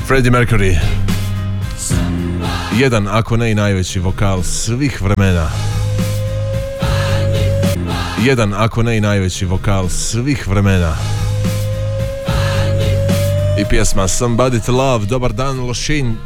Freddie Mercury. Jedan, ako ne i najveći vokal svih vremena. Jedan, ako ne i najveći vokal svih vremena. I pjesma Somebody to Love. Dobar dan, Lošinj.